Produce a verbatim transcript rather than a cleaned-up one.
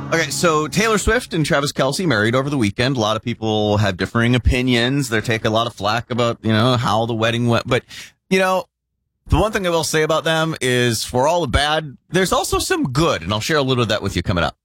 Okay, so Taylor Swift and Travis Kelce married over the weekend. A lot of people have differing opinions. They take a lot of flack about, you know, how the wedding went. But, you know, the one thing I will say about them is for all the bad, there's also some good. And I'll share a little of that with you coming up.